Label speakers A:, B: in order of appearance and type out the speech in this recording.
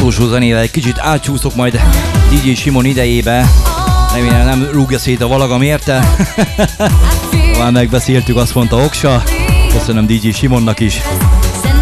A: utolsó zenével egy kicsit átcsúszok majd DJ Simon idejébe. Remélem nem rúgja szét a valagam érte. Már megbeszéltük, azt mondta Oksa. Köszönöm DJ Simonnak is.